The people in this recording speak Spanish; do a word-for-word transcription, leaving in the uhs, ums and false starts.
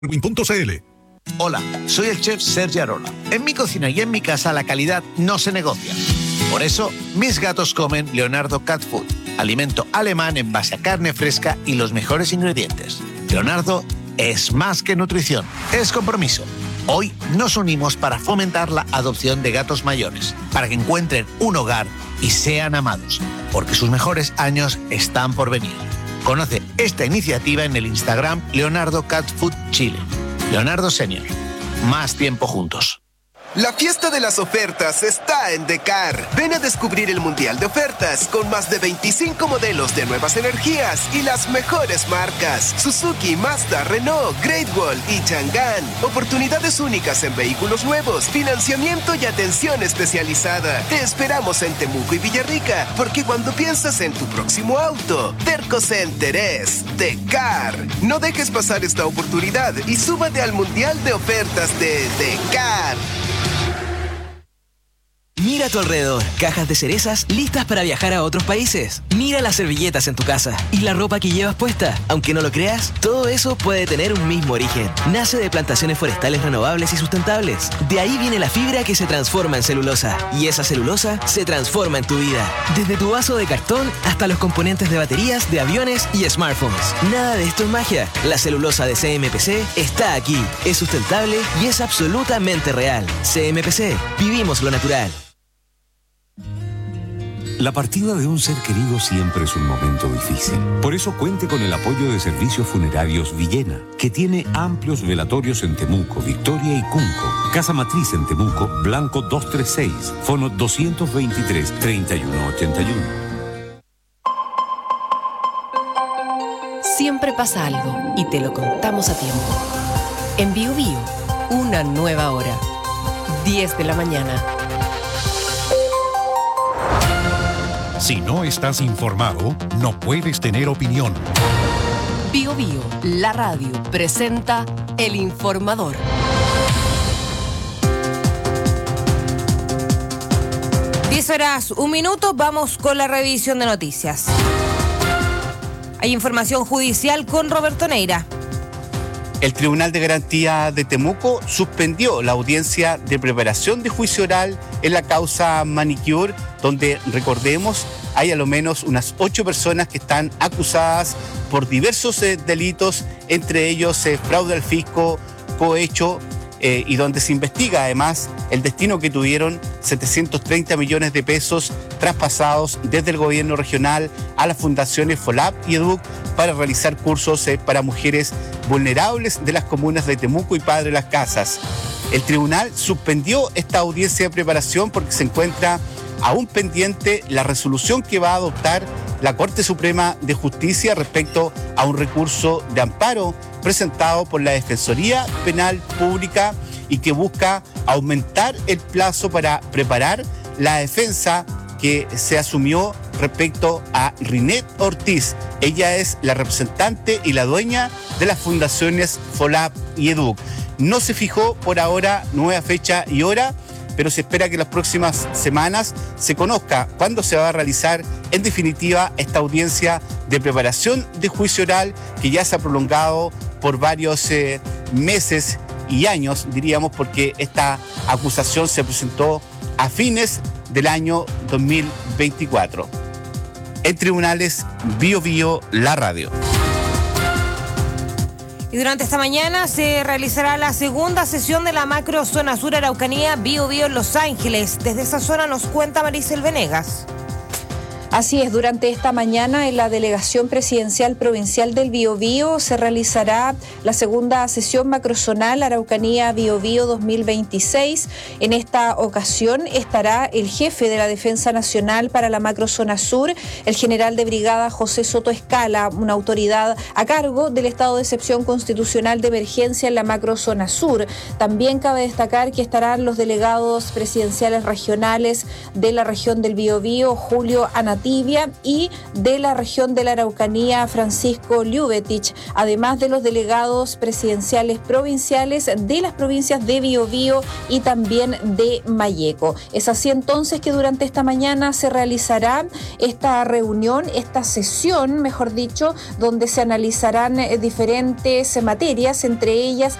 punto c l. Hola, soy el chef Sergi Arola. En mi cocina y en mi casa la calidad no se negocia. Por eso, mis gatos comen Leonardo Cat Food, alimento alemán en base a carne fresca y los mejores ingredientes. Leonardo es más que nutrición, es compromiso. Hoy nos unimos para fomentar la adopción de gatos mayores, para que encuentren un hogar y sean amados, porque sus mejores años están por venir. Conoce esta iniciativa en el Instagram Leonardo Cat Food Chile. Leonardo Senior. Más tiempo juntos. La fiesta de las ofertas está en Decar. Ven a descubrir el Mundial de Ofertas con más de veinticinco modelos de nuevas energías y las mejores marcas. Suzuki, Mazda, Renault, Great Wall y Chang'an. Oportunidades únicas en vehículos nuevos, financiamiento y atención especializada. Te esperamos en Temuco y Villarrica, porque cuando piensas en tu próximo auto, Terco Center es Decar. No dejes pasar esta oportunidad y súbate al Mundial de Ofertas de Decar. Mira a tu alrededor, cajas de cerezas listas para viajar a otros países. Mira las servilletas en tu casa y la ropa que llevas puesta. Aunque no lo creas, todo eso puede tener un mismo origen. Nace de plantaciones forestales renovables y sustentables. De ahí viene la fibra que se transforma en celulosa. Y esa celulosa se transforma en tu vida. Desde tu vaso de cartón hasta los componentes de baterías, de aviones y smartphones. Nada de esto es magia. La celulosa de C M P C está aquí. Es sustentable y es absolutamente real. C M P C. Vivimos lo natural. La partida de un ser querido siempre es un momento difícil. Por eso cuente con el apoyo de Servicios Funerarios Villena, que tiene amplios velatorios en Temuco, Victoria y Cunco. Casa Matriz en Temuco, Blanco doscientos treinta y seis, fono doscientos veintitrés, treinta y uno ochenta y uno. Siempre pasa algo y te lo contamos a tiempo. En Bio Bio, una nueva hora. diez de la mañana. Si no estás informado, no puedes tener opinión. Bio Bio, la radio, presenta El Informador. diez horas, un minuto, vamos con la revisión de noticias. Hay información judicial con Roberto Neira. El Tribunal de Garantía de Temuco suspendió la audiencia de preparación de juicio oral en la causa Manicure, donde, recordemos, hay a lo menos unas ocho personas que están acusadas por diversos eh, delitos, entre ellos eh, fraude al fisco, cohecho, eh, y donde se investiga además el destino que tuvieron setecientos treinta millones de pesos traspasados desde el gobierno regional a las fundaciones FOLAP y EDUC para realizar cursos eh, para mujeres vulnerables de las comunas de Temuco y Padre Las Casas. El tribunal suspendió esta audiencia de preparación porque se encuentra aún pendiente la resolución que va a adoptar la Corte Suprema de Justicia respecto a un recurso de amparo presentado por la Defensoría Penal Pública y que busca aumentar el plazo para preparar la defensa que se asumió respecto a Rinet Ortiz. Ella es la representante y la dueña de las fundaciones FOLAP y EDUC. No se fijó por ahora nueva fecha y hora, pero se espera que en las próximas semanas se conozca cuándo se va a realizar en definitiva esta audiencia de preparación de juicio oral que ya se ha prolongado por varios eh, meses y años, diríamos, porque esta acusación se presentó a fines del año dos mil veinticuatro. En Tribunales Bio Bio, la radio. Y durante esta mañana se realizará la segunda sesión de la macro zona sur Araucanía Bio Bio en Los Ángeles. Desde esa zona nos cuenta Maricel Venegas. Así es, durante esta mañana en la Delegación Presidencial Provincial del Biobío se realizará la segunda sesión macrozonal Araucanía Biobío dos mil veintiséis. En esta ocasión estará el jefe de la Defensa Nacional para la macrozona sur, el general de brigada José Soto Escala, una autoridad a cargo del estado de excepción constitucional de emergencia en la macrozona sur. También cabe destacar que estarán los delegados presidenciales regionales de la región del Biobío, Julio Anatolio Valdivia y de la región de la Araucanía, Francisco Lluvetich, además de los delegados presidenciales provinciales de las provincias de Biobío y también de Malleco. Es así entonces que durante esta mañana se realizará esta reunión, esta sesión, mejor dicho, donde se analizarán diferentes materias, entre ellas